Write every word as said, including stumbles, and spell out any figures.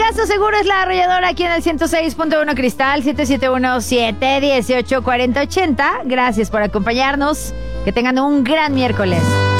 caso seguro es la arrolladora aquí en el ciento seis punto uno Cristal, siete siete uno, siete uno ocho, cuatro cero ocho cero. Gracias por acompañarnos. Que tengan un gran miércoles.